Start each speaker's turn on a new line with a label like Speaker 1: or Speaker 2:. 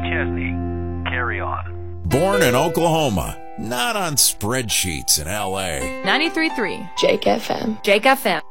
Speaker 1: Chesney. Carry on.
Speaker 2: Born in Oklahoma, not on spreadsheets in L.A.
Speaker 3: 93.3
Speaker 4: Jake FM.
Speaker 3: Jake FM.